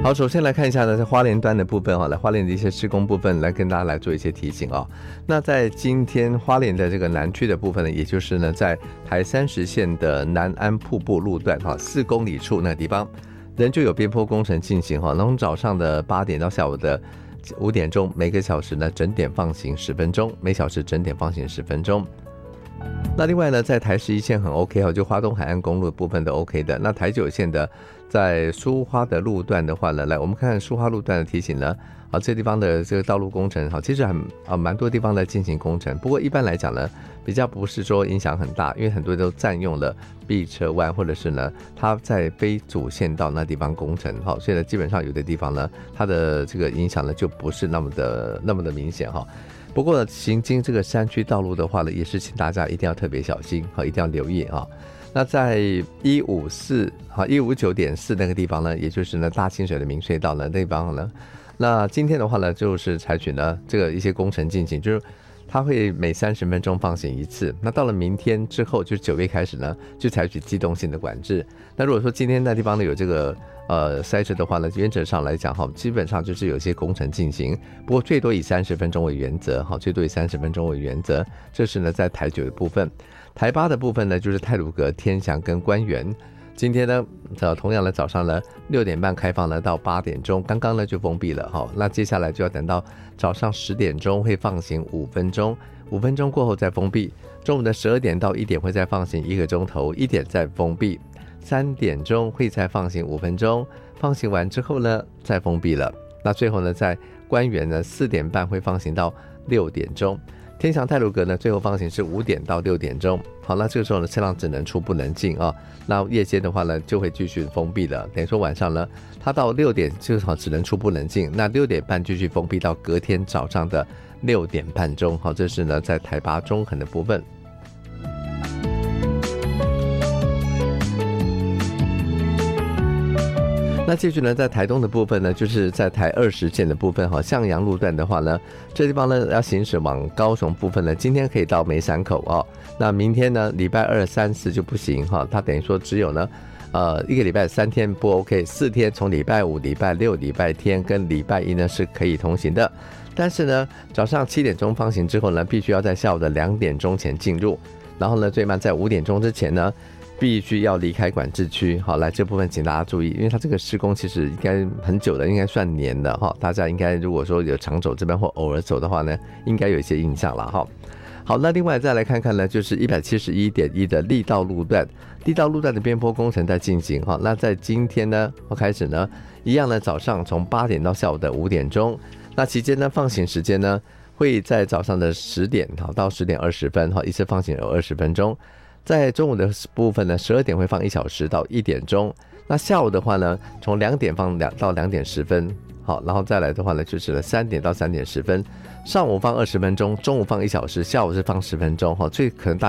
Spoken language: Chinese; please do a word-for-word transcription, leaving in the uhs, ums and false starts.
好，首先来看一下呢，在花莲端的部分哈，来花莲的一些施工部分，来跟大家来做一些提醒啊。那在今天花莲的这个南区的部分呢，也就是呢，在台三十线的南安瀑布路段哈，四公里处那个地方，仍旧有边坡工程进行哈。从早上的八点到下午的五点钟，每个小时呢整点放行十分钟，每小时整点放行十分钟。那另外呢，在台十一线很 OK 哈，就花东海岸公路的部分都 OK 的。那台九线的在苏花的路段的话呢，来我们看看苏花路段的提醒呢，啊，这个地方的这个道路工程，好，其实很啊蛮多地方在进行工程。不过一般来讲呢，比较不是说影响很大，因为很多都占用了避车弯，或者是呢，它在非主线道那地方工程，好，所以呢，基本上有的地方呢，它的这个影响呢就不是那么的那么的明显哈。不过行经这个山区道路的话呢，也是请大家一定要特别小心，好，一定要留意啊。那在一五四好一五九点四那个地方呢，也就是呢大清水的明隧道呢那地方呢，那今天的话呢，就是采取呢这个一些工程进行，就是它会每三十分钟放行一次。那到了明天之后，就是九月开始呢，就采取机动性的管制。那如果说今天那地方呢有这个呃塞车的话呢，原则上来讲哈，基本上就是有一些工程进行，不过最多以三十分钟为原则哈，最多以三十分钟为原则。这是呢在台九的部分。台八的部分呢，就是太鲁阁、天祥跟官园。今天呢，呃，同样的早上呢，六点半开放呢，到八点钟，刚刚呢就封闭了哈。那接下来就要等到早上十点钟会放行五分钟，五分钟过后再封闭。中午的十二点到一点会再放行一个钟头，一点再封闭。三点钟会再放行五分钟，放行完之后呢，再封闭了。那最后呢，在官园呢，四点半会放行到六点钟。天祥太鲁阁呢，最后放行是五点到六点钟。好，那这个时候呢，车辆只能出不能进啊。那夜间的话呢，就会继续封闭了。等于说晚上呢，它到六点就好只能出不能进。那六点半继续封闭到隔天早上的六点半钟。好，这是呢在台八中横的部分。那继续呢，在台东的部分呢，就是在台二十线的部分哈，向阳路段的话呢，这地方呢要行驶往高雄部分呢，今天可以到梅山口哦。那明天呢，礼拜二、三、四就不行哈，它等于说只有呢，呃，一个礼拜三天不 OK， 四天从礼拜五、礼拜六、礼拜天跟礼拜一呢是可以通行的。但是呢，早上七点钟放行之后呢，必须要在下午的两点钟前进入，然后呢，最慢在五点钟之前呢，必须要离开管制区。好，来这部分请大家注意，因为它这个施工其实应该很久的，应该算年的哈。大家应该如果说有常走这边或偶尔走的话呢，应该有一些印象了哈。好，那另外再来看看呢，就是一百七十一点一的力道路段，力道路段的边坡工程在进行哈。那在今天呢，我开始呢，一样呢，早上从八点到下午的五点钟，那期间呢，放行时间呢，会在早上的十点到十点二十分哈，一次放行有二十分钟。在中午的部分呢，十二点会放一小时到一点钟。那下午的话呢，从两点放两到两点十分，好，然后再来的话呢，就是三点到三点十分。上午放二十分钟，中午放一小时，下午是放十分钟哈。最可能大